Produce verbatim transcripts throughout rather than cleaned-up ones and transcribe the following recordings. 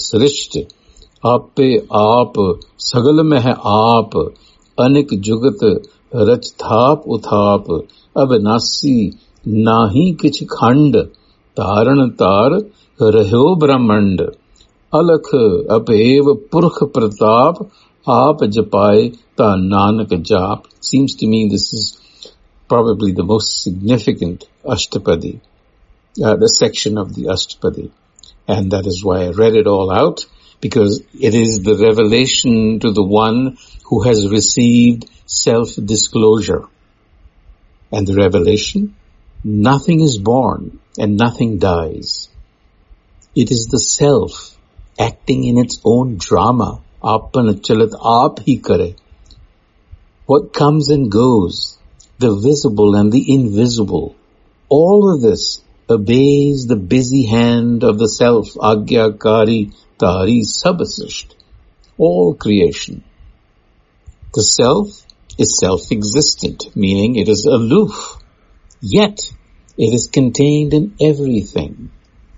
सृष्ट, आप पे आप, सगल में है आप, अनेक जुगत रच थाप उथाप, अविनाशी नाही किछ खंड, तारण तार रह्यो ब्रह्मंड, अलख अपेव पुरख प्रताप, आप जपाए ता नानक जाप. Seems to me this is probably the most significant Ashtapadi, uh, the section of the Ashtapadi. And that is why I read it all out, because it is the revelation to the one who has received self-disclosure. And the revelation, nothing is born and nothing dies. It is the self acting in its own drama. Apan chalat aap hi kare. What comes and goes, the visible and the invisible, all of this obeys the busy hand of the self. Agyakari tari sabasisht. All creation. The self is self-existent, meaning it is aloof, yet it is contained in everything.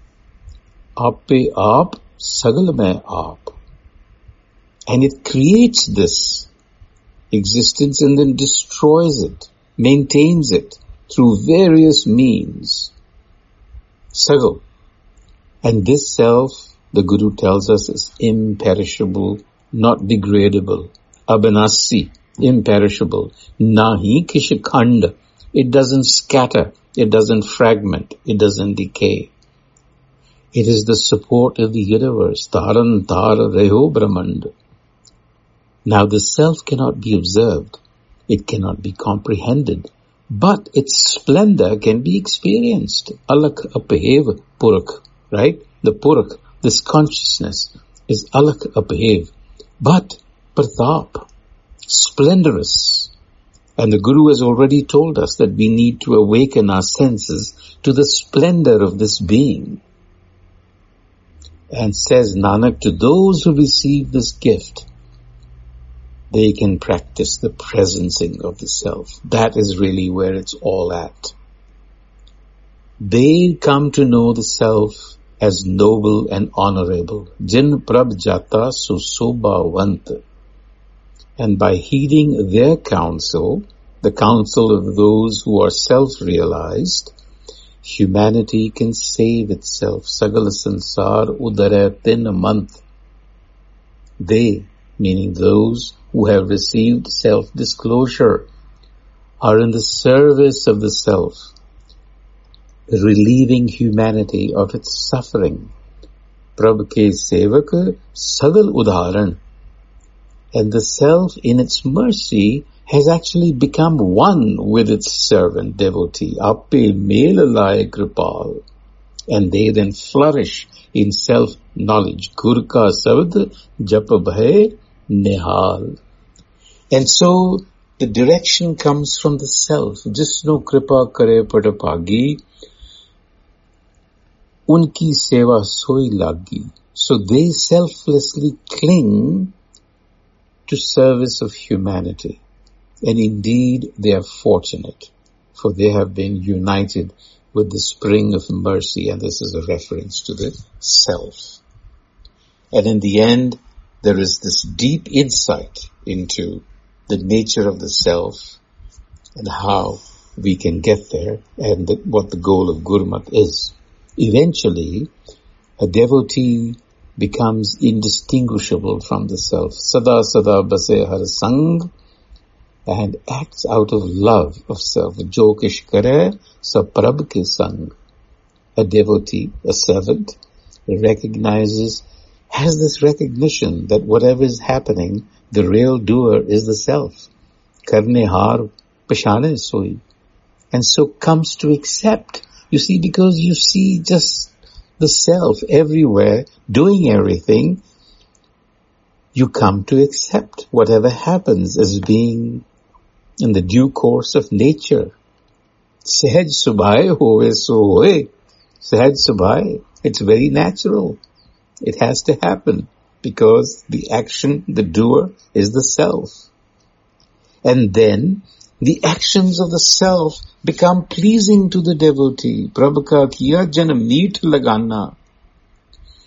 Ape aap, sagal mein aap. And it creates this existence and then destroys it, maintains it through various means. Sagal. And this self, the Guru tells us, is imperishable, not degradable. Abanasi, imperishable. Nahi kish khand. It doesn't scatter. It doesn't fragment. It doesn't decay. It is the support of the universe. Taran tara reho brahmand. Now the self cannot be observed. It cannot be comprehended. But its splendor can be experienced. Alak apahev purak. Right? The purak, this consciousness, is alak apahev. But pratap, splendorous. And the Guru has already told us that we need to awaken our senses to the splendor of this being. And says Nanak, to those who receive this gift, they can practice the presencing of the self. That is really where it's all at. They come to know the self as noble and honorable. Jin prab jata susobhavant. And by heeding their counsel, the counsel of those who are self-realized, humanity can save itself. Sagala sansar udare tin manth. They, meaning those who have received self-disclosure, are in the service of the self, relieving humanity of its suffering. Prabh ke sevak sagal udharan. And the self in its mercy has actually become one with its servant devotee. Ape mel laye kripal. And they then flourish in self-knowledge. Gur ka sabd jap bhai nihal. And so the direction comes from the self. Jisno kripa kare padapagi, unki seva soi lagi. So they selflessly cling to service of humanity. And indeed they are fortunate, for they have been united with the spring of mercy, and this is a reference to the self. And in the end, there is this deep insight into the nature of the self and how we can get there and the, what the goal of Gurmat is. Eventually, a devotee becomes indistinguishable from the self. Sada sada base har sang, and acts out of love of self. Jo kish kare sa prabh ke sang. A devotee, a servant, recognizes, has this recognition that whatever is happening, the real doer is the self. Karne har pashane soi. And so comes to accept. You see, because you see just the self everywhere, doing everything, you come to accept whatever happens as being in the due course of nature. Sahaj subhai hove so hoye. Sahaj subhai. It's very natural. It has to happen because the action, the doer, is the self. And then the actions of the self become pleasing to the devotee. Prabhu ka kiya janam neet lagana.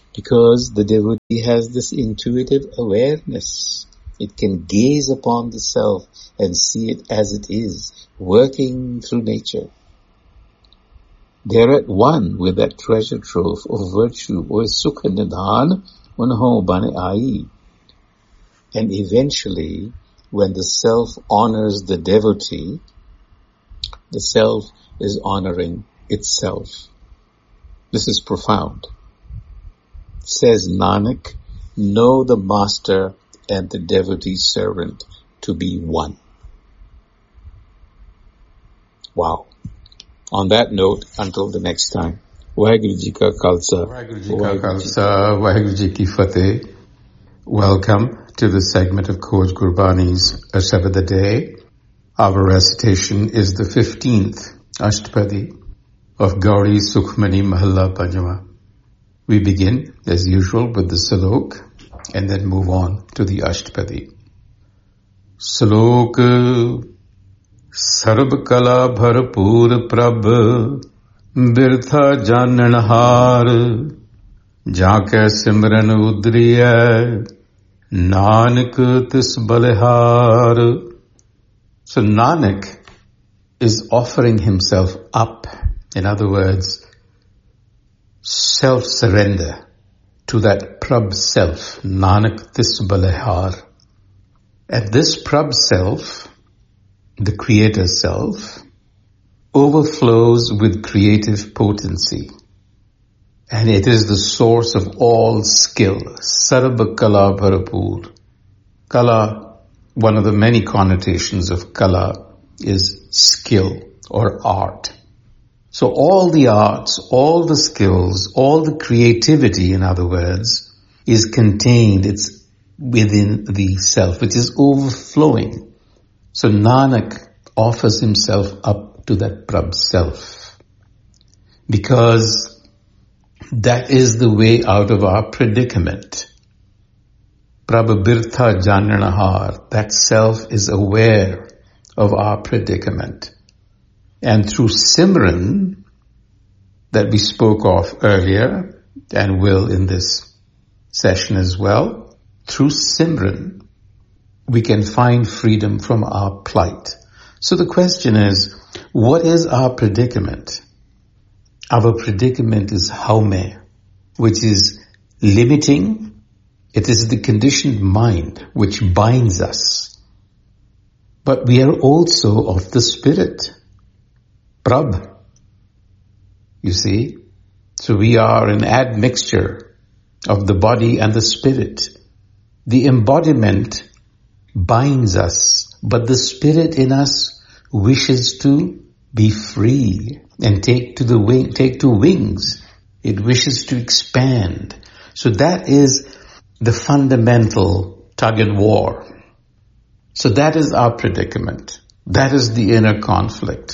Because the devotee has this intuitive awareness. It can gaze upon the self and see it as it is, working through nature. They're at one with that treasure trove of virtue, or sukha nidhan unho bane aayi. And eventually, when the self honors the devotee, the self is honoring itself. This is profound. Says Nanak, know the master and the devotee servant to be one. Wow. On that note, until the next time, Waheguru Ji Ka Khalsa, Waheguru Ji Ka Khalsa, Waheguru Ji Ki Fateh. Welcome to the segment of Khoj Gurbani's A Shabad a Day. Our recitation is the fifteenth Ashtapadi of Gauri Sukhmani Mahalla Panjama. We begin, as usual, with the Salok and then move on to the Ashtapadi. Salok Sarb Kala Bharpur Prabh Birtha Jananhar Jaake Simran Udriya Nanak Tis Balihar. So Nanak is offering himself up. In other words, self-surrender to that Prabh self, Nanak Tis Balihar. And this Prabh self, the creator self, overflows with creative potency. And it is the source of all skill. Sarva Kala Bharapur. Kala, one of the many connotations of Kala, is skill or art. So all the arts, all the skills, all the creativity, in other words, is contained, it's within the self, which is overflowing. So Nanak offers himself up to that Prabh self, because that is the way out of our predicament. Prabhabirtha Jananahar, that self is aware of our predicament. And through Simran, that we spoke of earlier, and will in this session as well, through Simran, we can find freedom from our plight. So the question is, what is our predicament? Our predicament is haume, which is limiting. It is the conditioned mind which binds us. But we are also of the spirit. Prabh. You see? So we are an admixture of the body and the spirit. The embodiment binds us, but the spirit in us wishes to be free and take to the wing, take to wings. It wishes to expand. So that is the fundamental tug and war. So that is our predicament. That is the inner conflict.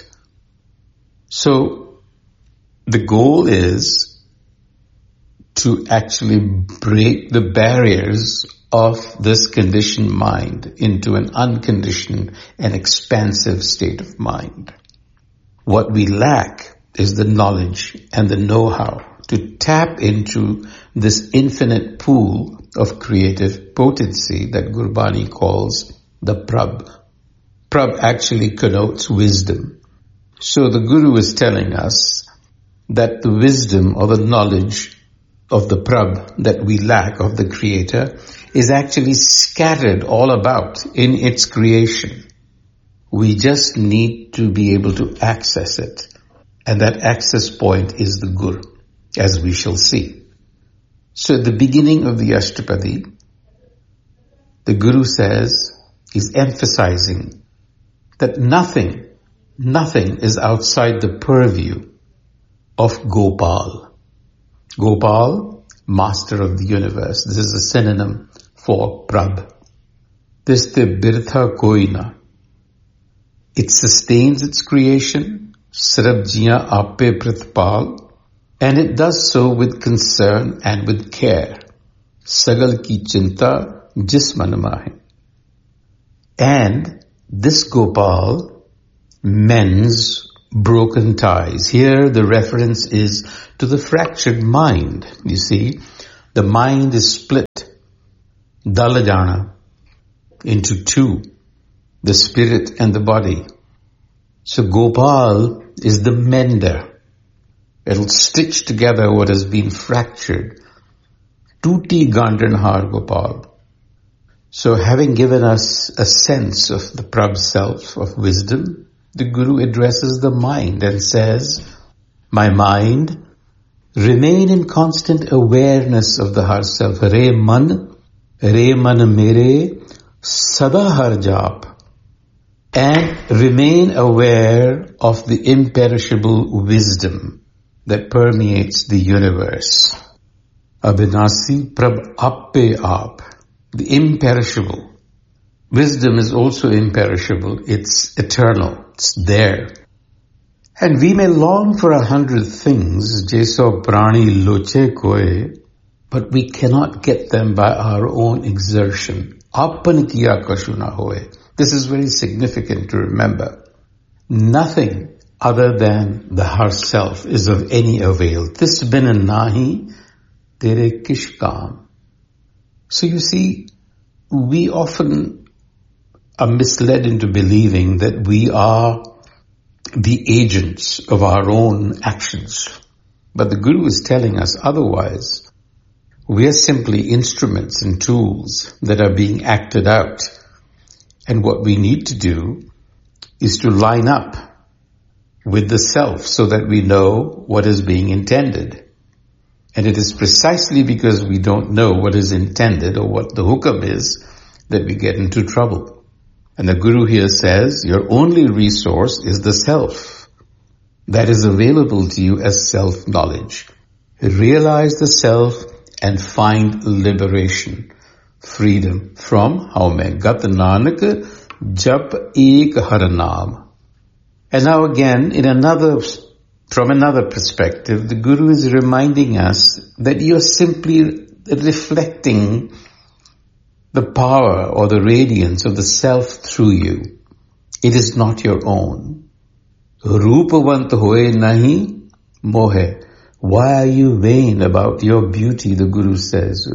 So the goal is to actually break the barriers of this conditioned mind into an unconditioned and expansive state of mind. What we lack is the knowledge and the know-how to tap into this infinite pool of creative potency that Gurbani calls the Prabh. Prabh actually connotes wisdom. So the Guru is telling us that the wisdom or the knowledge of the Prabh that we lack of the Creator is actually scattered all about in its creation. We just need to be able to access it. And that access point is the Guru, as we shall see. So at the beginning of the Ashtapadi, the Guru says, he's emphasizing that nothing Nothing is outside the purview of Gopal. Gopal, master of the universe. This is a synonym for Prabh. Tiste birtha koina. It sustains its creation, Sarabjiya ape pratpal, and it does so with concern and with care. Sagal ki chinta jis man maahe. And this Gopal mends broken ties. Here the reference is to the fractured mind. You see, The mind is split, dalajana, into two, the spirit and the body. So Gopal is the mender. It'll stitch together what has been fractured. Tuti Gandhanhar Gopal. So having given us a sense of the Prabhu self of wisdom, the Guru addresses the mind and says, my mind, remain in constant awareness of the Har self. Re man, re man mere, sada har jap. And remain aware of the imperishable wisdom that permeates the universe. Abhinasi Prabh appe aap. The imperishable. Wisdom is also imperishable. It's eternal. It's there. And we may long for a hundred things, Jeso prani loche koe, but we cannot get them by our own exertion. Apan kiya kashu na hoye. This is very significant to remember. Nothing other than the Har self is of any avail. Tis bin nahi tere kish kaam. So you see, we often are misled into believing that we are the agents of our own actions. But the Guru is telling us otherwise. We are simply instruments and tools that are being acted out. And what we need to do is to line up with the self so that we know what is being intended. And it is precisely because we don't know what is intended or what the hukam is that we get into trouble. And the Guru here says, your only resource is the self that is available to you as self-knowledge. Realize the self and find liberation, freedom from haume. Gat Nanak jap ek har naam. And now again, in another, from another perspective, the Guru is reminding us that you're simply reflecting the power or the radiance of the self through you. It is not your own. Roopavant hoye nahi mohe. Why are you vain about your beauty, the Guru says?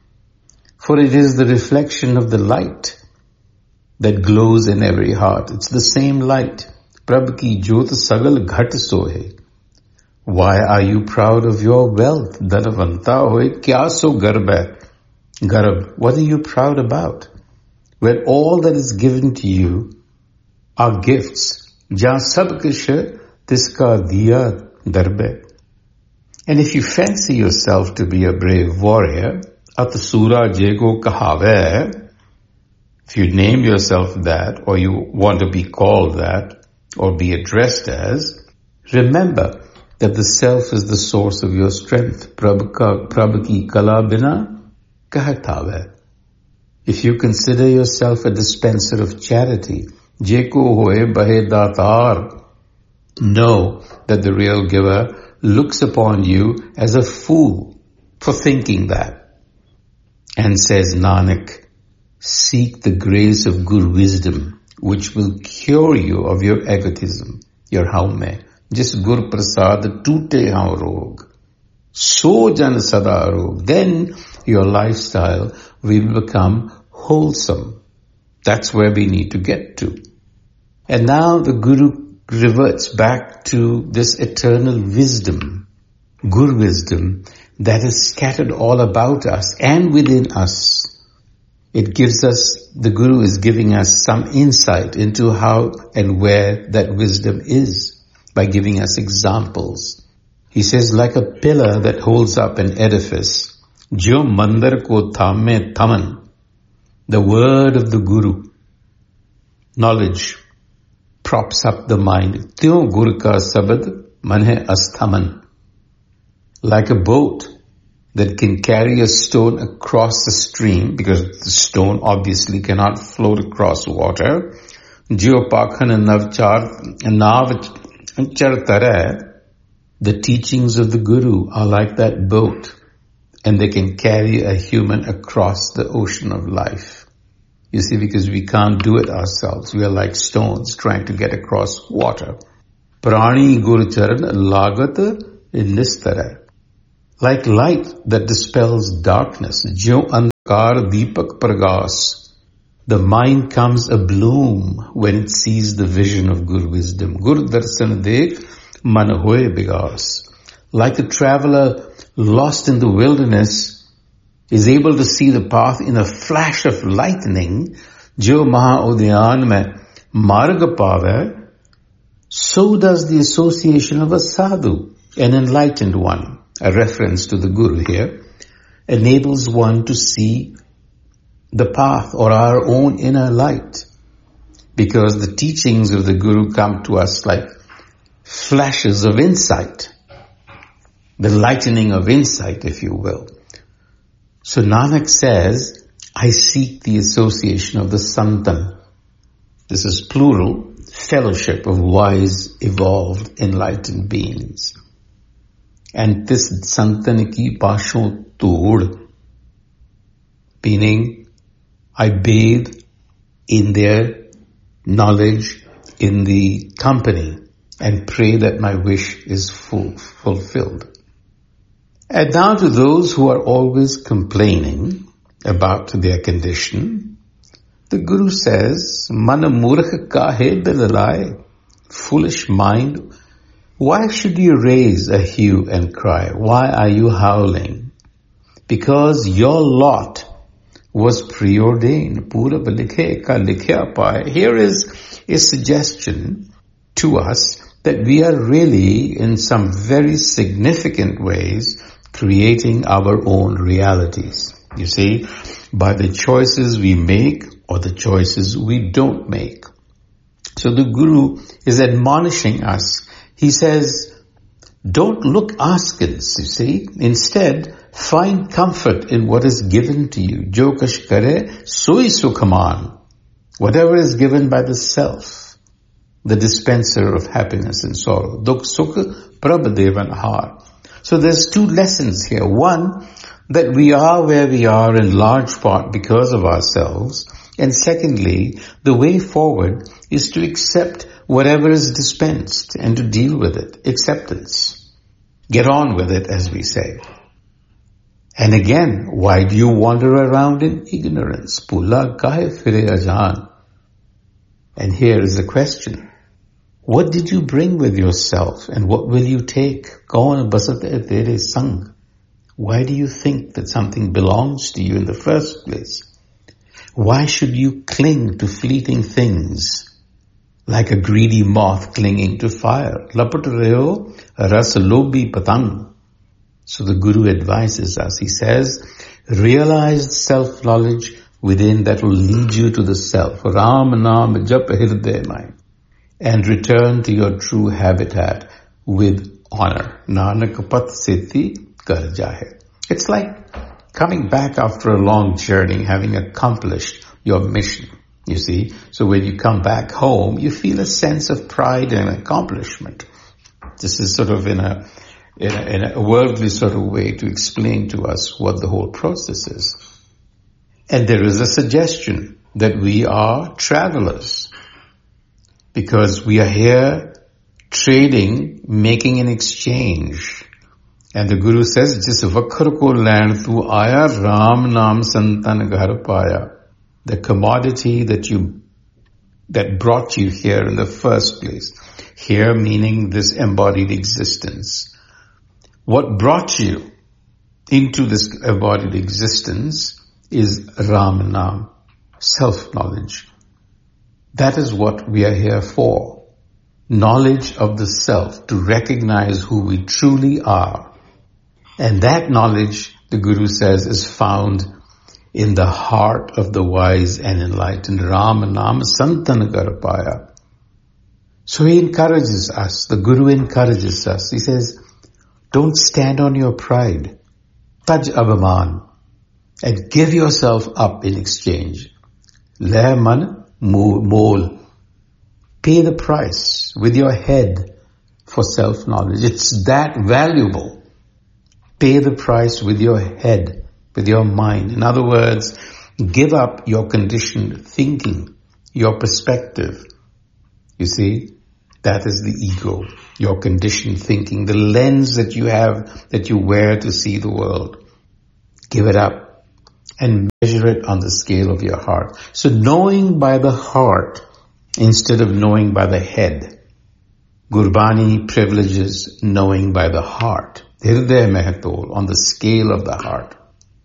For it is the reflection of the light that glows in every heart. It's the same light. Prabh ki jyot sagal ghat sohe. Why are you proud of your wealth? Dhanavanta hoye kya so garb hai? Garb, what are you proud about? When all that is given to you are gifts. Jahan sab kish tiska diya darbe. And if you fancy yourself to be a brave warrior, at sura jego kahave, if you name yourself that, or you want to be called that, or be addressed as, remember that the self is the source of your strength. Prabh ki kala bina kahatave. If you consider yourself a dispenser of charity, jeko hoye bahe datar, know that the real giver looks upon you as a fool for thinking that. And says Nanak, seek the grace of good wisdom, which will cure you of your egotism, your haume. Jis gur prasad toote hau rog. So jan sada rog. Then your lifestyle will become wholesome. That's where we need to get to. And now the Guru reverts back to this eternal wisdom, Gur wisdom, that is scattered all about us and within us. It gives us, the Guru is giving us some insight into how and where that wisdom is by giving us examples. He says, like a pillar that holds up an edifice, Jo mandar ko thame thaman, the word of the Guru, knowledge, props up the mind. Tyo gur ka sabad manhe asthaman. Like a boat that can carry a stone across the stream, because the stone obviously cannot float across water. Jo pakhan navchar navchar tare. The teachings of the Guru are like that boat, and they can carry a human across the ocean of life. You see, because we can't do it ourselves. We are like stones trying to get across water. Prani gur charan lagat nistara. like light that dispels darkness. Jo andhkar deepak pragas. The mind comes abloom when it sees the vision of Guru wisdom. Gur darsan dekh man hoye bigas. Like a traveler lost in the wilderness is able to see the path in a flash of lightning, jo maha udyan mein marg paave, so does the association of a sadhu, an enlightened one, a reference to the Guru here, enables one to see the path or our own inner light, because the teachings of the Guru come to us like flashes of insight, the lightening of insight, if you will. So Nanak says, I seek the association of the Santan. This is plural, fellowship of wise, evolved, enlightened beings. And this Santan ki paashon tood, meaning I bathe in their knowledge, in the company, and pray that my wish is full, fulfilled. And now to those who are always complaining about their condition, the Guru says, Mana murkh kahe bilalai, foolish mind, why should you raise a hue and cry? Why are you howling? Because your lot was preordained. Purab likhe ka likhya paaye. Here is a suggestion to us that we are really, in some very significant ways, creating our own realities. You see, by the choices we make or the choices we don't make. So the Guru is admonishing us. He says, don't look askance, you see. Instead, find comfort in what is given to you. Jo kash kare, soi sukhaman. Whatever is given by the self, the dispenser of happiness and sorrow. Dukh sukh prabh devan har. So there's two lessons here. One, that we are where we are in large part because of ourselves. And secondly, the way forward is to accept whatever is dispensed and to deal with it. Acceptance. Get on with it, as we say. And again, why do you wander around in ignorance? Pula kahe fire ajan. And here is the question. What did you bring with yourself and what will you take? Kaun basat tere sang. Why do you think that something belongs to you in the first place? Why should you cling to fleeting things like a greedy moth clinging to fire? Lapat reo ras lobi patang. So the Guru advises us. He says, realize self-knowledge within that will lead you to the self. Ram naam jap hirday mai. And return to your true habitat with honor. Nanak pat siddhi kar jahe. It's like coming back after a long journey, having accomplished your mission, you see. So when you come back home, you feel a sense of pride and accomplishment. This is sort of in a, in a, in a worldly sort of way to explain to us what the whole process is. And there is a suggestion that we are travelers, because we are here trading, making an exchange. And the Guru says, Jis vakhar ko lain tu aaya, Ram naam santan ghar paaya. The commodity that you, that brought you here in the first place. Here meaning this embodied existence. What brought you into this embodied existence is Ram naam, self-knowledge. That is what we are here for. Knowledge of the self, to recognize who we truly are. And that knowledge, the Guru says, is found in the heart of the wise and enlightened. Ram naam santan kar paaya. So he encourages us, the Guru encourages us. He says, don't stand on your pride. Taj abhaman. And give yourself up in exchange. Le man mol. Pay the price with your head for self-knowledge. It's that valuable. Pay the price with your head, with your mind. In other words, give up your conditioned thinking, your perspective, you see, That is the ego, your conditioned thinking, the lens that you have, that you wear to see the world. Give it up and measure it on the scale of your heart. So knowing by the heart instead of knowing by the head. Gurbani privileges knowing by the heart. Hirday Mehatol, on the scale of the heart.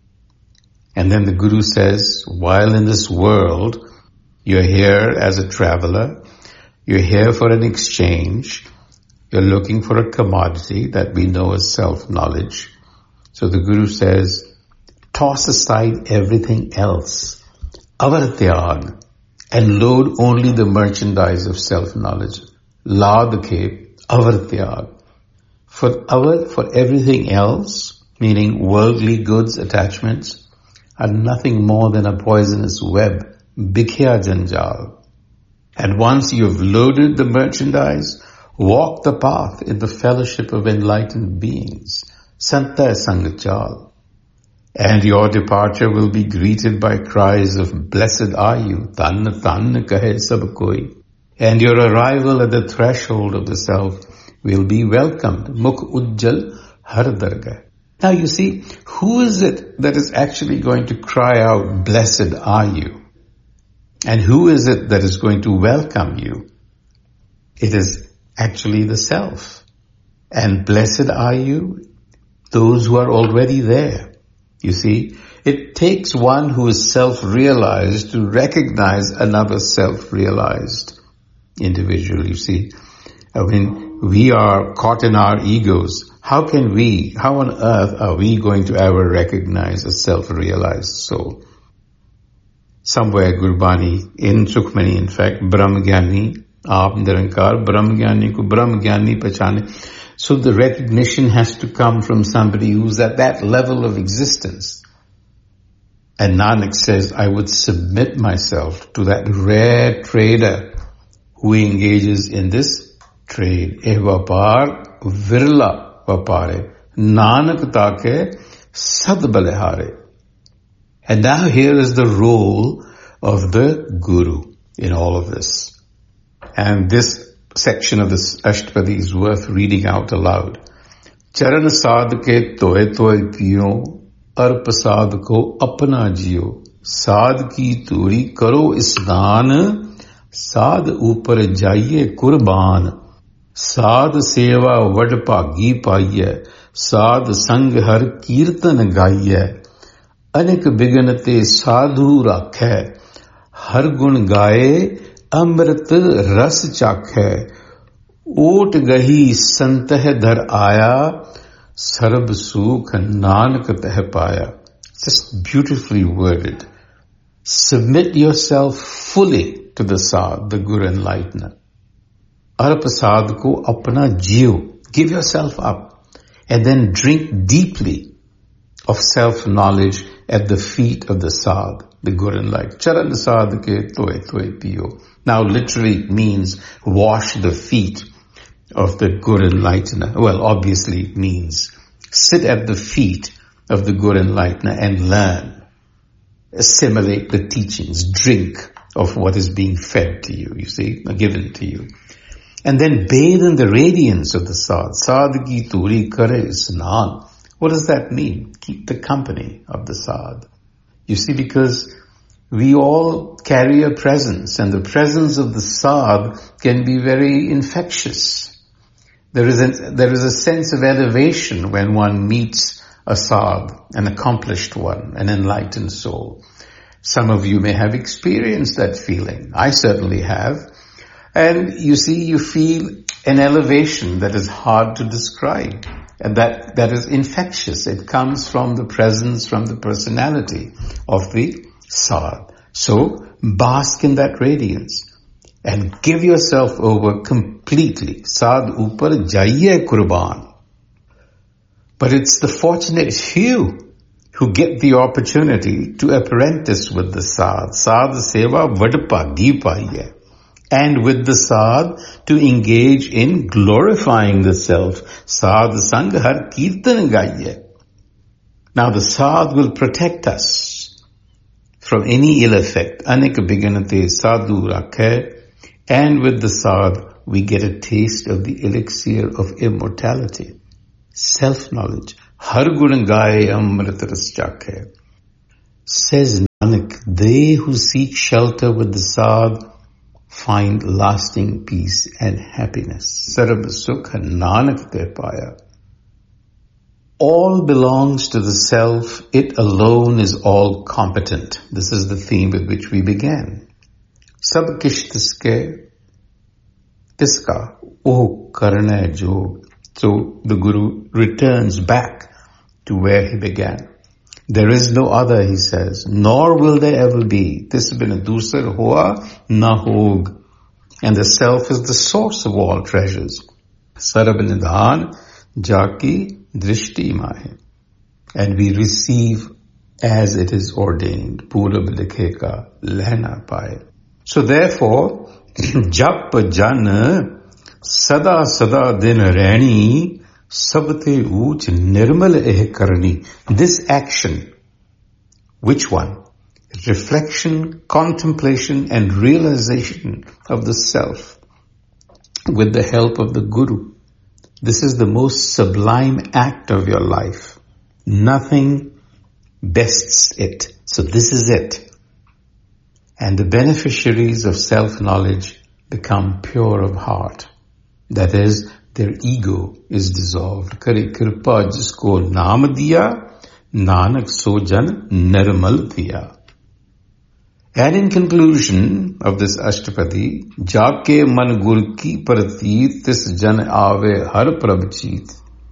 And then the Guru says, while in this world, you're here as a traveler, you're here for an exchange, you're looking for a commodity that we know as self-knowledge. So the Guru says, toss aside everything else, avartyag, and load only the merchandise of self-knowledge. Ladke, avartyag. For our, for everything else, meaning worldly goods, attachments, are nothing more than a poisonous web, bikhya janjal. And once you've loaded the merchandise, walk the path in the fellowship of enlightened beings, santa sangachal. And your departure will be greeted by cries of blessed are you, tan tan kahe sab koi. And your arrival at the threshold of the self will be welcomed, mukh ujjal har dargah. Now you see, who is it that is actually going to cry out, blessed are you? And who is it that is going to welcome you? It is actually the self. And blessed are you, those who are already there. You see, it takes one who is self-realized to recognize another self-realized individual. You see, I mean, we are caught in our egos. How can we, how on earth are we going to ever recognize a self-realized soul? Somewhere Gurbani, in Sukhmani in fact, Brahmgyani, Aap Nirankar, Brahmgyani ko Brahmgyani pachane. So the recognition has to come from somebody who's at that level of existence. And Nanak says, I would submit myself to that rare trader who engages in this trade. Eh vapar virla vapare, Nanak take sad balehare. And now here is the role of the Guru in all of this. And this section of this Ashtapadi is worth reading out aloud. Charan saad ke toye toye piyo, arp saad ko apna jiyo. Saad ki turi karo isnan, saad upar jaiye kurban. Saad seva vad bhagi paiye, saad sang har kirtan gaiye. Anek biganate sadhu rakhe, har gun gaye, amrit ras chakhe. Oot gahi santah dhar aaya, sarab sukh nanak teh paya. Just beautifully worded. Submit yourself fully to the Sad, the Guru Enlightener. Arp Sad ko apna jiyo. Give yourself up. And then drink deeply of self-knowledge at the feet of the Sad, the Guru Enlightener. Charan Sad ke toye toye piyo. Now literally means wash the feet of the Guru Enlightener. Well, obviously it means sit at the feet of the Guru Enlightener and learn. Assimilate the teachings. Drink of what is being fed to you, you see, given to you. And then bathe in the radiance of the Sad. Sad ki turi kare isnan. What does that mean? Keep the company of the Sad. You see, because we all carry a presence, and the presence of the Sad can be very infectious. There is a, there is a sense of elevation when one meets a Sad, an accomplished one, an enlightened soul. Some of you may have experienced that feeling. I certainly have. And you see, you feel an elevation that is hard to describe. And that, that is infectious. It comes from the presence, from the personality of the Sad. So, bask in that radiance and give yourself over completely. Sad upar jaiye kurban. But it's the fortunate few who get the opportunity to apprentice with the Sad. Sad seva vadpa deepaiye. And with the Sad to engage in glorifying the self. Sad sang har kirtan gaiye. Now the Sad will protect us from any ill effect. Anek biganate sadhu rakhe. And with the Sad we get a taste of the elixir of immortality. Self-knowledge. Har gun gaye amrit ras chakhe. Says Nanak, they who seek shelter with the Sadh find lasting peace and happiness. Sarab sukha Nanak te paya. All belongs to the self. It alone is all competent. This is the theme with which we began. Sab kish tiske, tiska, oh karna jo. So the Guru returns back to where he began. There is no other, he says, nor will there ever be. This has been a dusar hoa na hog. And the self is the source of all treasures. Sarab nidhan jaki drishti mahe. And we receive as it is ordained. Purab likhe ka lehna paye. So therefore, jap jan sada sada din rani sabte uch nirmal eh karni. This action, which one? Reflection, contemplation and realization of the self with the help of the Guru. This is the most sublime act of your life. Nothing bests it. So this is it. And the beneficiaries of self-knowledge become pure of heart. That is, their ego is dissolved. Kare kripa jisko naam diya, nanak so jan nirmal diya. And in conclusion of this Ashtapadi, Jaake man gur ki prateet tis jan aave har prabhjeet.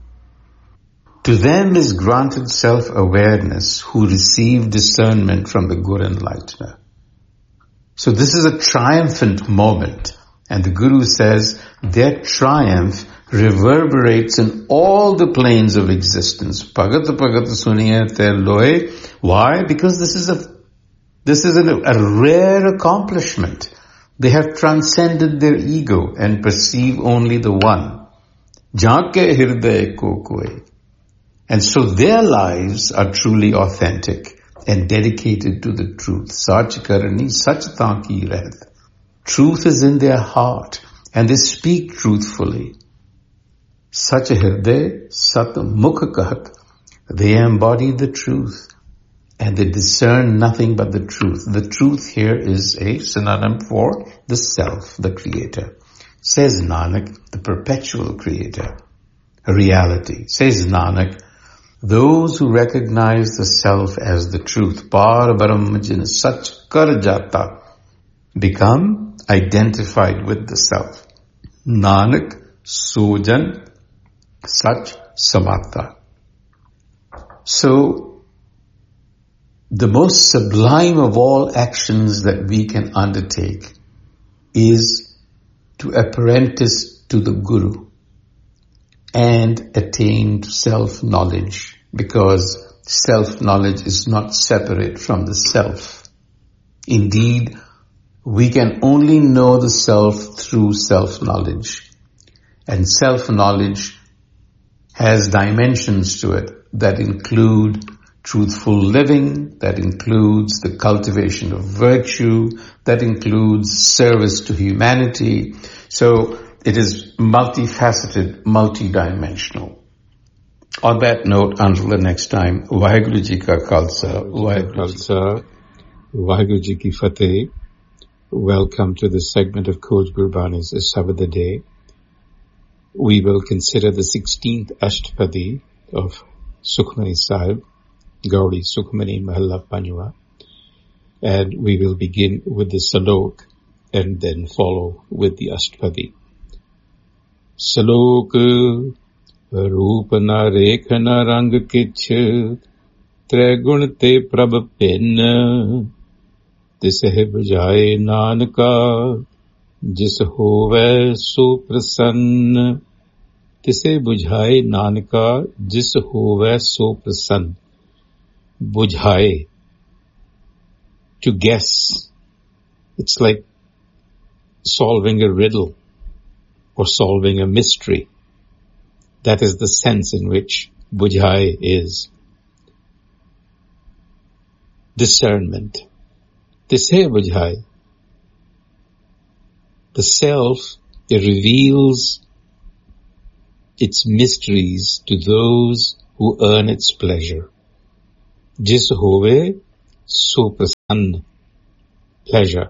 To them is granted self-awareness who receive discernment from the Guru Enlightener. So this is a triumphant moment. And the Guru says their triumph reverberates in all the planes of existence. Pagat pagat suniye te loe. Why? Because this is a this is a, a rare accomplishment. They have transcended their ego and perceive only the one. Jaake hirday ko koi. And so their lives are truly authentic and dedicated to the truth. Sach karani sach taaki rehat. Truth is in their heart and they speak truthfully. Sach hirday sat mukh kahat. They embody the truth and they discern nothing but the truth. The truth here is a synonym for the self, the creator. Says Nanak, the perpetual creator, a reality. Says Nanak, those who recognize the self as the truth, par brahm jin sach kar jata, become identified with the self. Nanak sojan sach samata. So, the most sublime of all actions that we can undertake is to apprentice to the Guru and attain to self-knowledge, because self-knowledge is not separate from the self. Indeed, we can only know the self through self-knowledge. And self-knowledge has dimensions to it that include truthful living, that includes the cultivation of virtue, that includes service to humanity. So it is multifaceted, multidimensional. On that note, until the next time, Vaheguru Ji ka Khalsa, Vaheguru Vaheguru Ji ki Fateh. Welcome to this segment of Coach Gurbani's Shabad the Day. We will consider the sixteenth Ashtapadi of Sukhmani Sahib, Gaudi Sukhmani Mahalla Panjwa, and we will begin with the Salok and then follow with the Ashtapadi. Salok Roop na rekh na rang kich tre gun te prabh pin tiseh bujaye nanka jis hove so prasann tiseh bujaye nanka jis hove so prasann. Bujhaye, to guess. It's like solving a riddle or solving a mystery. That is the sense in which bujhaye is. Discernment. Tishe bujhaye. The self It reveals its mysteries to those who earn its pleasure. Jis hove so prasann, pleasure.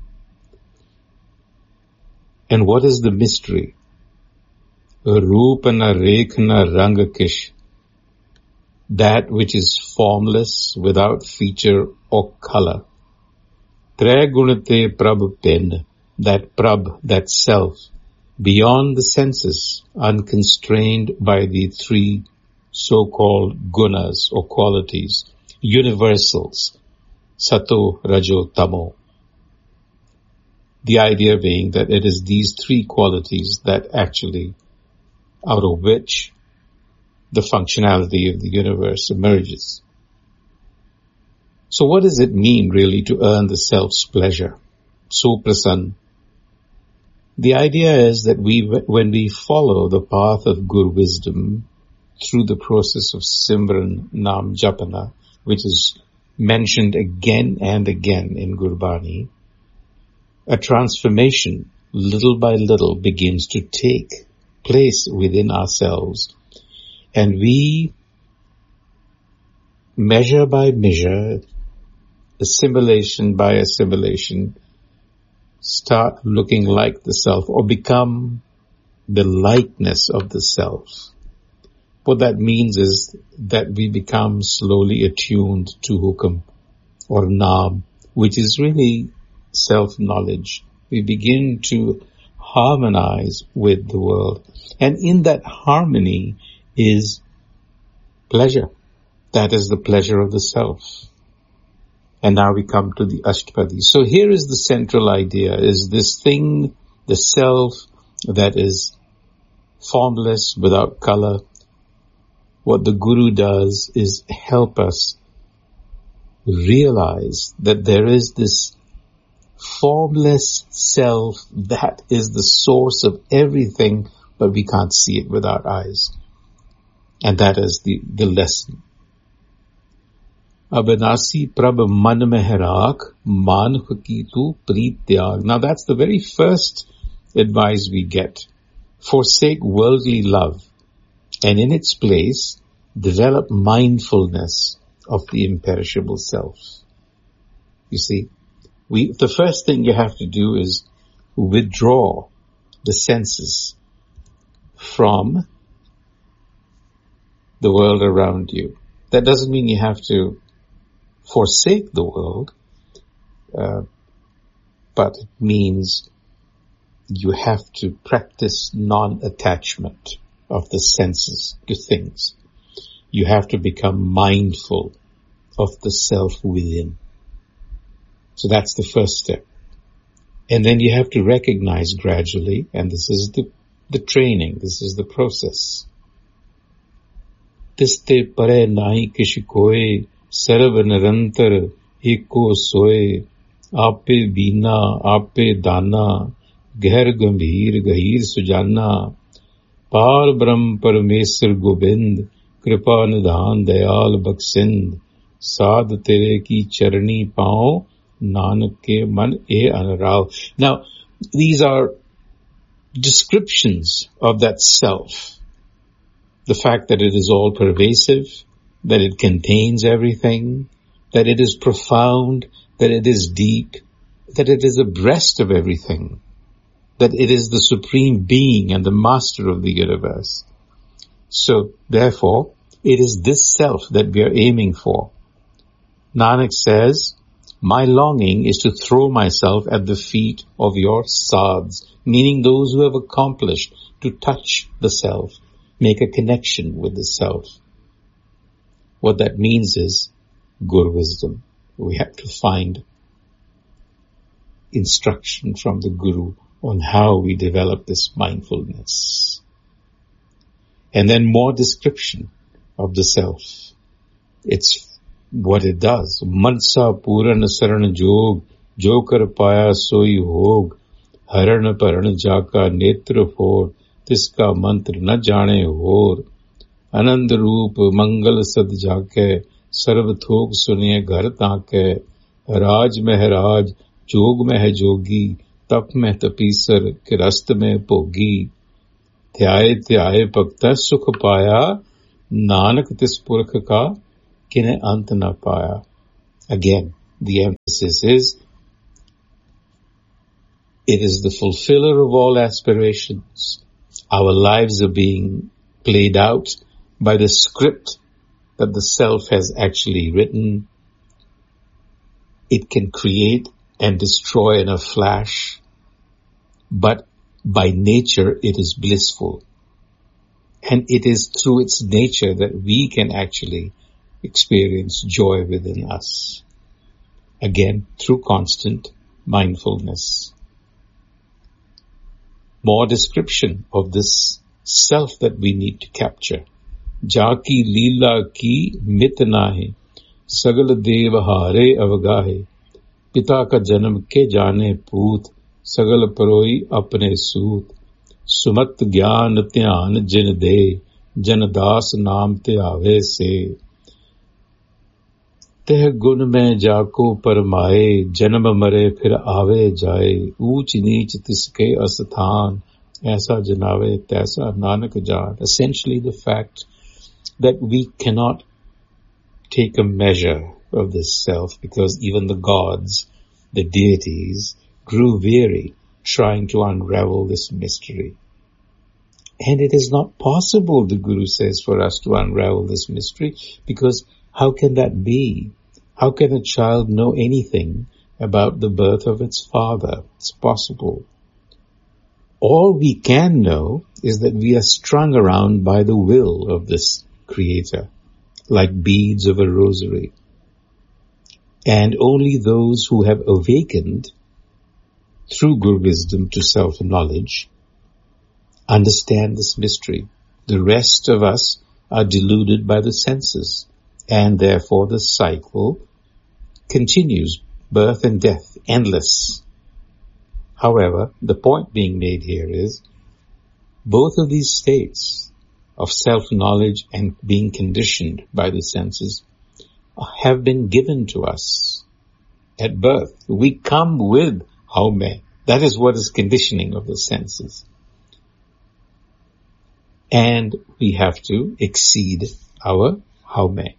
And what is the mystery? Roop na rekh na rang kish, that which is formless, without feature or color. Tre gunate prabh pen, that prabh, that self, beyond the senses, unconstrained by the three so-called gunas or qualities, universals, sato, rajo, tamo. The idea being that it is these three qualities that actually, out of which the functionality of the universe emerges. So what does it mean really to earn the self's pleasure? So prasann. The idea is that we, when we follow the path of Guru wisdom through the process of Simran Nam Japana, which is mentioned again and again in Gurbani, a transformation little by little begins to take place within ourselves, and we, measure by measure, assimilation by assimilation, start looking like the self or become the likeness of the self. What that means is that we become slowly attuned to hukam or naam, which is really self-knowledge. We begin to harmonize with the world. And in that harmony is pleasure. That is the pleasure of the self. And now we come to the Ashtapadi. So here is the central idea, is this thing, the self that is formless, without color. What the Guru does is help us realize that there is this formless self that is the source of everything, but we can't see it with our eyes. And that is the, the lesson. Abanasi prab man mehrak man ki tu preet tyag. Now that's the very first advice we get. Forsake worldly love, and in its place develop mindfulness of the imperishable self. You see, we, the first thing you have to do is withdraw the senses from the world around you. That doesn't mean you have to forsake the world, uh, but it means you have to practice non-attachment of the senses to things. You have to become mindful of the self within. So that's the first step. And then you have to recognize gradually, and this is the, the training, this is the process. Tiste pare nahi kish koe, sarv nirantar eko soe, ape bina, ape dana, gher gambhir gahir sujana, par brahm parmeswar gobind, kripa nidhan dayal baksind, sad tere ki charni pao, nanak ke man e anurag. Now, these are descriptions of that self. The fact that it is all pervasive, that it contains everything, that it is profound, that it is deep, that it is abreast of everything, that it is the supreme being and the master of the universe. So, therefore, it is this self that we are aiming for. Nanak says, my longing is to throw myself at the feet of your sadhs, meaning those who have accomplished to touch the self, make a connection with the self. What that means is Guru wisdom. We have to find instruction from the Guru on how we develop this mindfulness. And then more description of the self. It's what it does. Mansa puran saran jog, jo kar paya soi hog, haran paran jaka netra for, tiska mantra na jane hor, anand roop mangal sad jake, sarv thok suniye ghar taake, raj mehraj, jog meh jogi, तप में तपीसर के रस्त में भोगी ध्याए ध्याए भगत सुख पाया नानक तिस पुरख का किने अंत न पाया. Again, the emphasis is it is the fulfiller of all aspirations. Our lives are being played out by the script that the self has actually written. It can create and destroy in a flash, but by nature it is blissful. And it is through its nature that we can actually experience joy within us. Again, through constant mindfulness. More description of this self that we need to capture. Jaki leela ki mit nahe, sagal dev hare avgahe, pita ka janam ke jane poot, sagal paroi apne soot, sumat gyan dhyan jin de, jan das naam te ave se. तह गुण में जाको परमाए जन्म मरे फिर आवे जाए ऊंच नीच तिसके अस्थान ऐसा जनावे तैसा नानक जान. Essentially the fact that we cannot take a measure of this self because even the gods, the deities, grew weary trying to unravel this mystery. And it is not possible, the Guru says, for us to unravel this mystery because how can that be? How can a child know anything about the birth of its father? It's possible. All we can know is that we are strung around by the will of this Creator, like beads of a rosary. And only those who have awakened through Guru wisdom to self-knowledge understand this mystery. The rest of us are deluded by the senses, and therefore the cycle continues, birth and death, endless. However, the point being made here is both of these states of self-knowledge and being conditioned by the senses have been given to us at birth. We come with haume. That is what is conditioning of the senses. And we have to exceed our haume.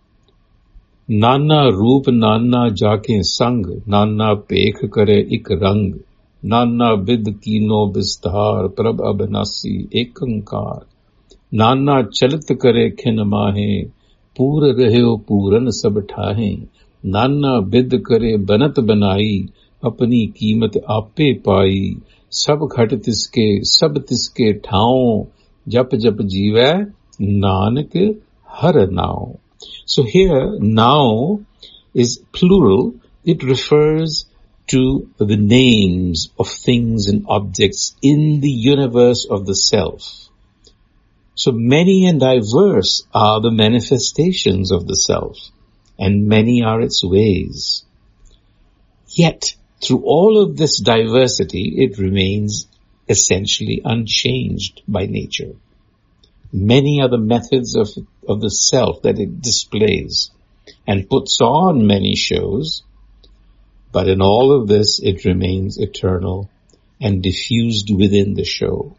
नाना रूप नाना जाके संग नाना पेख करे इक रंग नाना with कीनो विस्तार प्रभ अबनासी एकंकार नाना चलित करे खिन माहे पूर रहो पूरन सब ठाहे नाना विद करे बनत बनाई अपनी कीमत आपे पाई सब घट तिसके सब तिसके ठाओ जप जप जीवै नानक हर नाओ. So here, now is plural. It refers to the names of things and objects in the universe of the self. So many and diverse are the manifestations of the self, and many are its ways. Yet, through all of this diversity, it remains essentially unchanged by nature. Many are the methods of, of the self that it displays and puts on many shows, but in all of this it remains eternal and diffused within the show.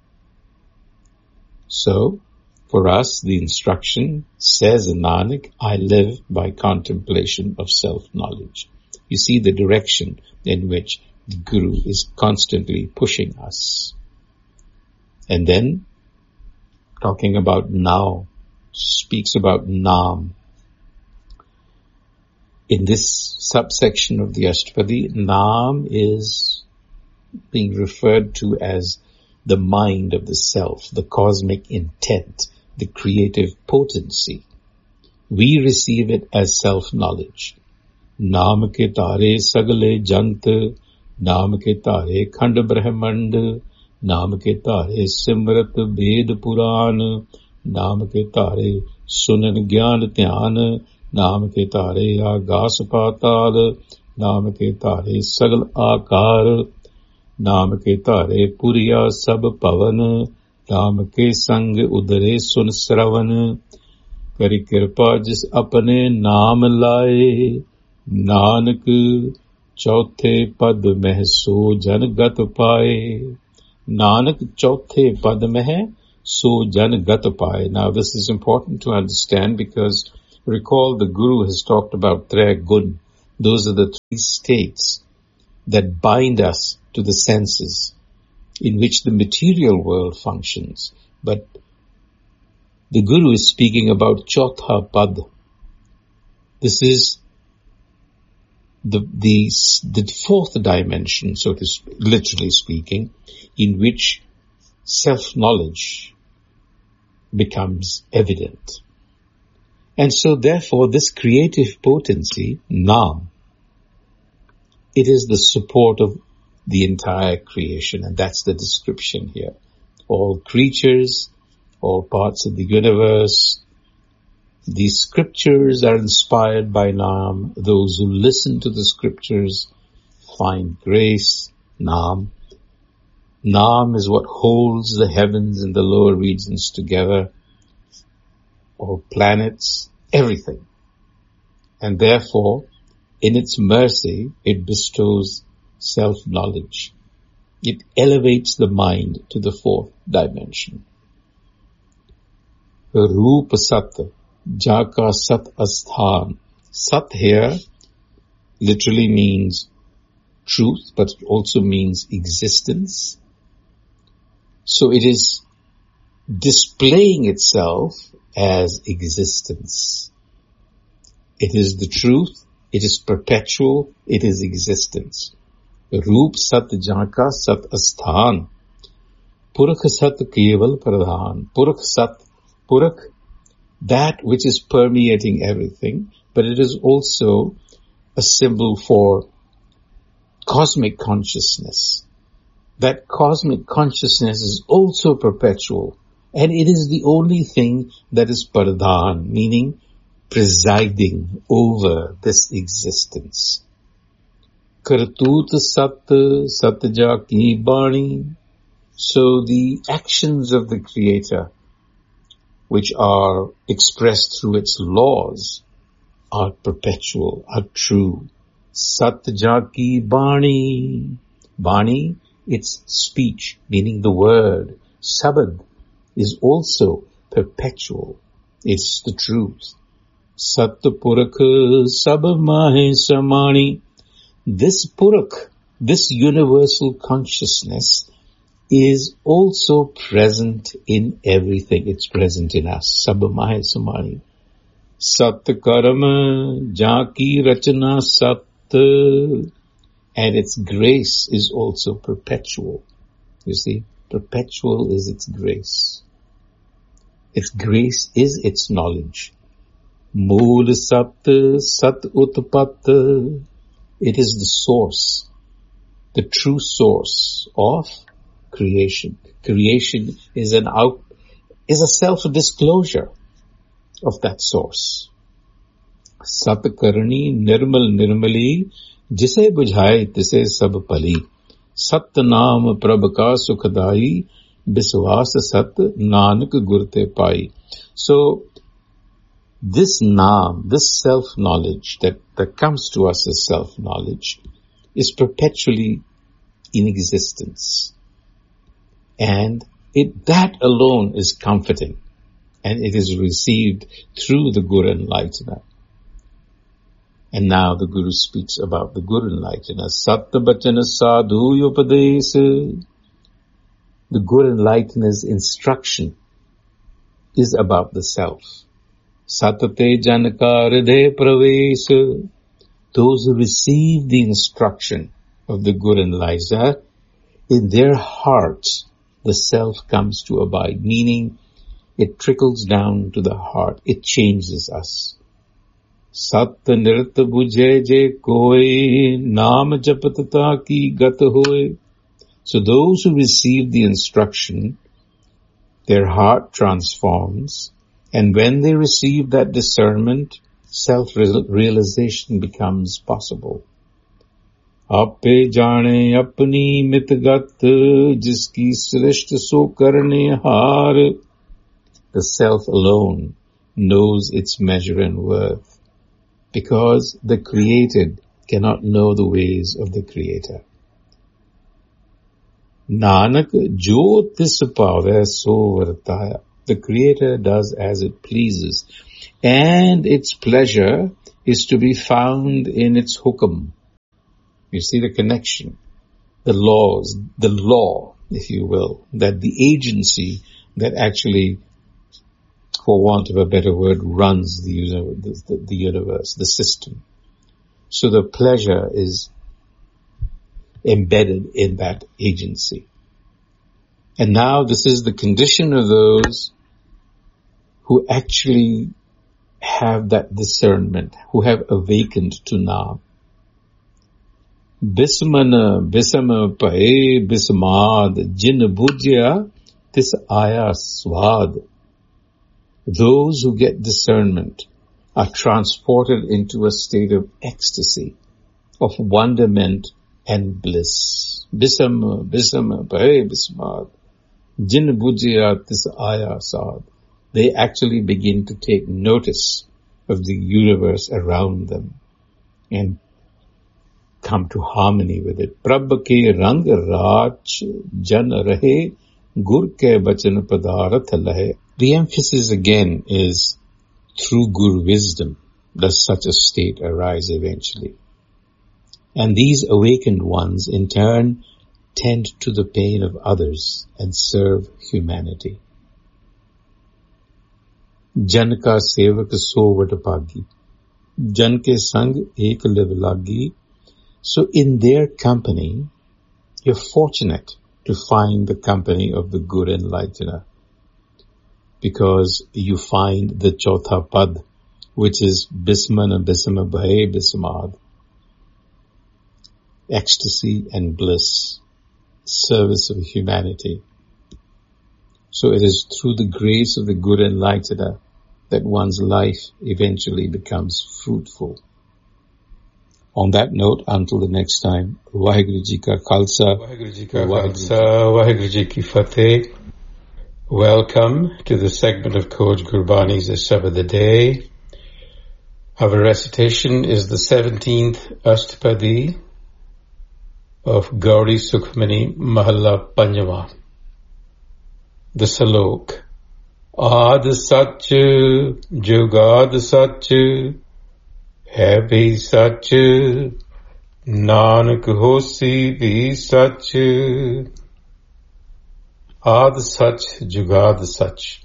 So, for us, the instruction says in Nanak, I live by contemplation of self-knowledge. You see the direction in which the Guru is constantly pushing us. And then, talking about now, speaks about Naam. In this subsection of the Ashtapadi, Naam is being referred to as the mind of the self, the cosmic intent, the creative potency. We receive it as self-knowledge. Naam ke tare sagale jant, naam ke tare khand brahmand, नाम के तारे सिमरत वेद पुराण नाम के तारे सुनन ज्ञान ध्यान नाम के तारे आगास पाताल नाम के तारे सगल आकार नाम के तारे पुरिया सब पवन नाम के संग उदरे सुन श्रवण करी कृपा जिस अपने नाम लाए नानक चौथे पद में सो जन गत पाए. Nanak चौथे पद में है so jan gat paye. Now this is important to understand because recall the Guru has talked about tre gun. Those are the three states that bind us to the senses in which the material world functions. But the Guru is speaking about Chautha Pad. This is the, the, the fourth dimension, so to speak, literally speaking, in which self-knowledge becomes evident. And so therefore this creative potency, Nam, it is the support of the entire creation, and that's the description here. All creatures, all parts of the universe, these scriptures are inspired by Nam. Those who listen to the scriptures find grace, Nam. Nam is what holds the heavens and the lower regions together, all planets, everything. And therefore, in its mercy, it bestows self-knowledge. It elevates the mind to the fourth dimension. Roop Sat, Jaka Sat Asthan. Sat here literally means truth, but it also means existence. So it is displaying itself as existence. It is the truth, it is perpetual, it is existence. Roop Sat Jaka Sat Asthan. Purakh Sat Keval Pradhan. Purakh Sat, Purakh, that which is permeating everything, but it is also a symbol for cosmic consciousness. That cosmic consciousness is also perpetual, and it is the only thing that is pradhan, meaning presiding over this existence. Kartut Sat Satja Ki Bani. So the actions of the Creator, which are expressed through its laws, are perpetual, are true. Satja Ki Bani. Bani, it's speech, meaning the word. Sabad is also perpetual. It's the truth. Sat Purakh Sab Mahe Samani. This Purakh, this universal consciousness, is also present in everything. It's present in us. Sab Mahe Samani. Sat Karma Jaki Rachana Sat. And its grace is also perpetual. You see, perpetual is its grace. Its grace is its knowledge. Mool Sat Sat Utpat. It is the source, the true source of creation. Creation is an out, is a self-disclosure of that source. Sat Karani Nirmal Nirmali. जिसे बुझाए तिसे सब पली. सत्य नाम प्रभ का सुखदाई. विश्वास सत नानक गुरते पाई. So this naam, this self-knowledge that, that comes to us as self-knowledge is perpetually in existence. And it, that alone is comforting. And it is received through the Guru Enlightener. And now the Guru speaks about the Guru Enlightener. Satta Bachana Sadhu Upadesa. The Guru Enlightener's instruction is about the self. Satate Janaka Hriday Pravesa. Those who receive the instruction of the Guru Enlightener, in their hearts the self comes to abide, meaning it trickles down to the heart. It changes us. Sat Nirat Bujhe Je Koi Naam Japatata Ki Gat Hoye. So those who receive the instruction, their heart transforms, and when they receive that discernment, self-realization becomes possible. Ape jane apni mitgat jiski srishta so karne har. The self alone knows its measure and worth, because the created cannot know the ways of the Creator. Nanak jo tis pave so vartaya. The Creator does as it pleases, and its pleasure is to be found in its hukam. You see the connection, the laws, the law, if you will, that the agency that actually, for want of a better word, runs the, the, the universe, the system. So the pleasure is embedded in that agency. And now this is the condition of those who actually have that discernment, who have awakened to Naam. Bismana bisama pae bismad jin bujya tis aya swad. Those who get discernment are transported into a state of ecstasy, of wonderment and bliss. Bisama bisama pae bismad jin bujya tis aya swad. They actually begin to take notice of the universe around them and come to harmony with it. Prabh ke rang rach jan rahe gur ke bachan padarat lahe. The emphasis again is through Guru wisdom does such a state arise eventually. And these awakened ones in turn tend to the pain of others and serve humanity. Jan ka sevak so vatapagi. Jan ke sang ek livlagi. So in their company, you're fortunate to find the company of the good enlightener, because you find the Chautha Pad, which is Bismana Bisma Bhaye Bismad, ecstasy and bliss, service of humanity. So it is through the grace of the good enlightener that one's life eventually becomes fruitful. On that note, until the next time, Vaheguru Ji Ka Khalsa, Vaheguru Ji Ka Khalsa, Vaheguru Ji Ki Fateh. Welcome to the segment of Khoj Gurbani's Sab of the Day. Our recitation is the seventeenth Ashtapadi of Gauri Sukhmani Mahalla Panjava. The Salok. Aad Sach, Jugad Sach, है भी सच, नानक होसी भी सच. Aad Sach, Jugad Sach.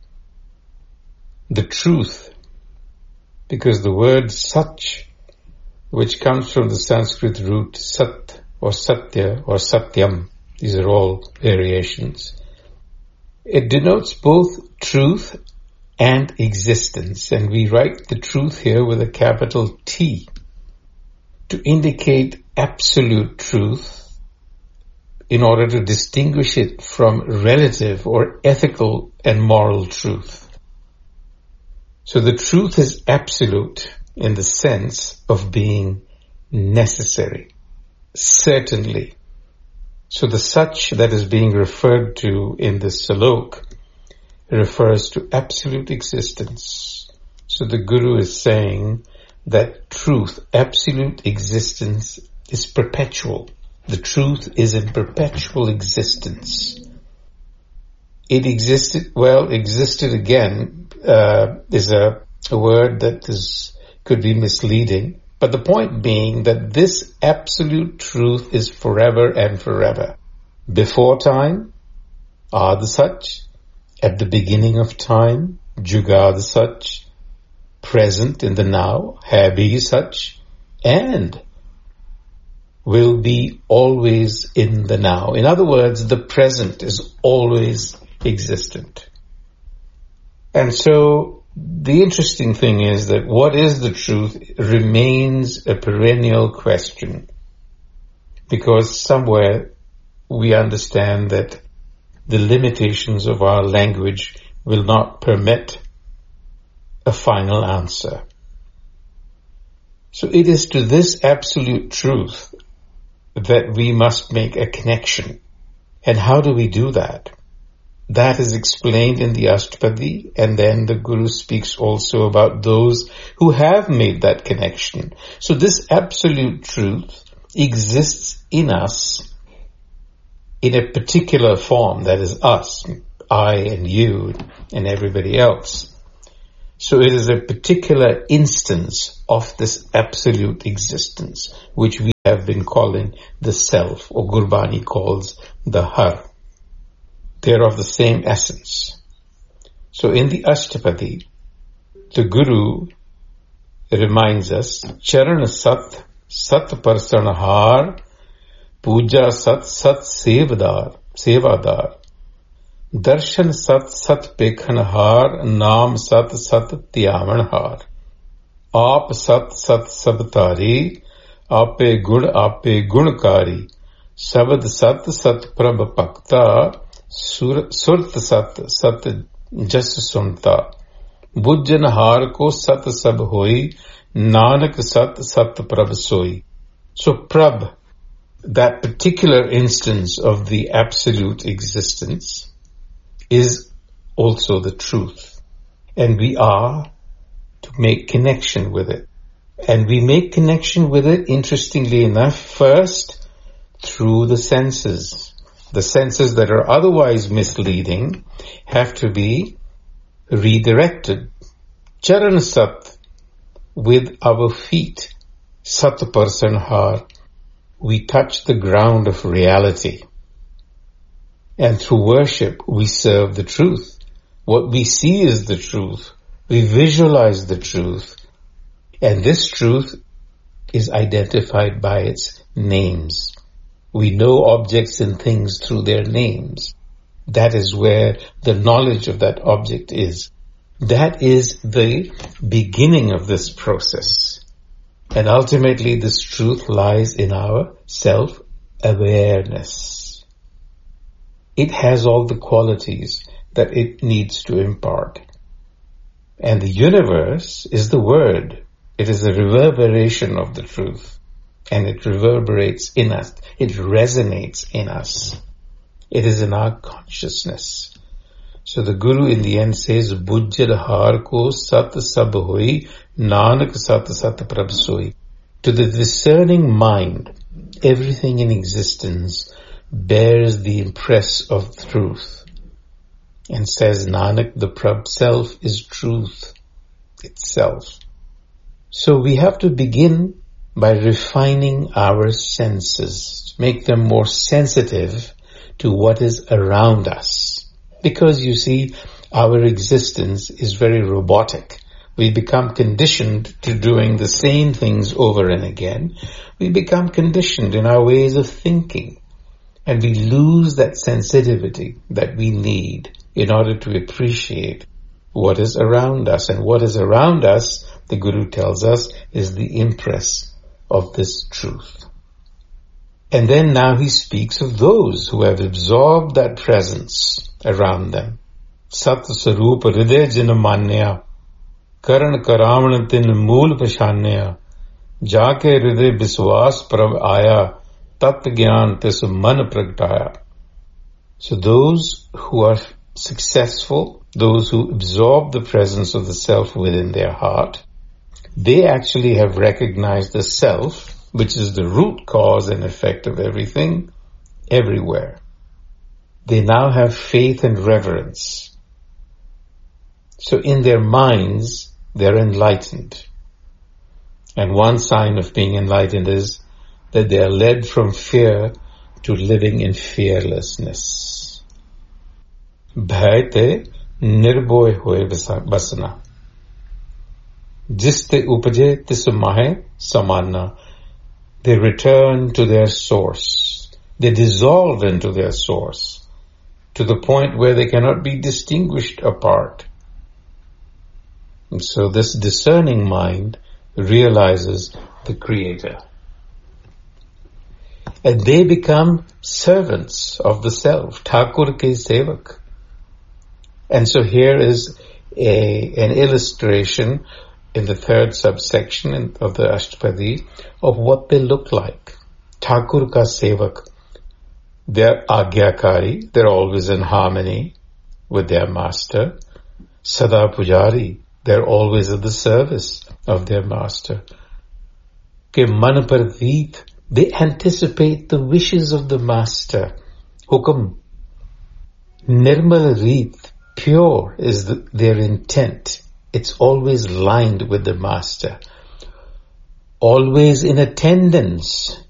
The truth, because the word Sach, which comes from the Sanskrit root Sat or Satya or Satyam, these are all variations. It denotes both truth and existence, and we write the truth here with a capital T to indicate absolute truth in order to distinguish it from relative or ethical and moral truth. So the truth is absolute in the sense of being necessary, certainly. So the such that is being referred to in this salok refers to absolute existence. So the Guru is saying that truth, absolute existence, is perpetual. The truth is in perpetual existence. It existed, well, existed again, uh, is a, a word that is, could be misleading. But the point being that this absolute truth is forever and forever. Before time, Aad Sach. At the beginning of time, Jugad Sach, present in the now, Hai Bhi Sach, and will be always in the now. In other words, the present is always existent. And so the interesting thing is that what is the truth remains a perennial question, because somewhere we understand that the limitations of our language will not permit a final answer. So it is to this absolute truth that we must make a connection. And how do we do that? That is explained in the Ashtapadi, and then the Guru speaks also about those who have made that connection. So this absolute truth exists in us in a particular form, that is us, I and you and everybody else. So it is a particular instance of this absolute existence, which we have been calling the self, or Gurbani calls the Har. They are of the same essence. So in the Ashtapadi, the Guru reminds us, Charan Sat, Sat Parsan Har, Puja Sat, Sat Sevadar, Sevadar, Darshan Sat, Sat Pekhan Har, Naam Sat, Sat Tyavan Har, Aap Sat, Sat Sabtari, Ape Gun, Ape Gunkari, Sabad Sat, Sat Prabh Pakta, Surt Sat, Sat Jas Sunta, Bujjan Har Ko Sat Sab Hoi, Nanak Sat, Sat Prabh Soi. So Prabh, that particular instance of the absolute existence, is also the truth. And we are to make connection with it. And we make connection with it, interestingly enough, first through the senses. The senses that are otherwise misleading have to be redirected. Charan Sat, with our feet, Sat Parsan Har, we touch the ground of reality. And through worship, we serve the truth. What we see is the truth. We visualize the truth. And this truth is identified by its names. We know objects and things through their names. That is where the knowledge of that object is. That is the beginning of this process. And ultimately this truth lies in our self-awareness. It has all the qualities that it needs to impart. And the universe is the word. It is a reverberation of the truth. And it reverberates in us. It resonates in us. It is in our consciousness. So the Guru in the end says, Bujjal har ko sat sab hoi, Nanak sat sat prabh soi. To the discerning mind, everything in existence bears the impress of truth. And says Nanak, the Prabh self is truth itself. So we have to begin by refining our senses, make them more sensitive to what is around us. Because you see, our existence is very robotic. We become conditioned to doing the same things over and again. We become conditioned in our ways of thinking. And we lose that sensitivity that we need in order to appreciate what is around us. And what is around us, the Guru tells us, is the impress of this truth. And then now he speaks of those who have absorbed that presence around them. Sat Sarup Hriday Jinamanya, Karan Karavana Tin Mool Pashanya, Jaake Hriday Biswas Prabh Aya, Tat Gyan Tis Man Pragtaya. So those who are successful, those who absorb the presence of the self within their heart, they actually have recognized the self, which is the root cause and effect of everything, everywhere. They now have faith and reverence. So in their minds, they're enlightened. And one sign of being enlightened is that they are led from fear to living in fearlessness. Bhayate nirboy hoye basana. Jiste upaje tis mahe samana. They return to their source. They dissolve into their source to the point where they cannot be distinguished apart. And so this discerning mind realizes the Creator. And they become servants of the self, Thakur ke sevak. And so here is a, an illustration in the third subsection of the Ashtapadi of what they look like. Thakur ka sevak. They're agyakari, they're always in harmony with their master. Sada Pujari, they're always at the service of their master. Ke man parveet, they anticipate the wishes of the master. Hukam, nirmal reet, pure is the, their intent. It's always lined with the master. Always in attendance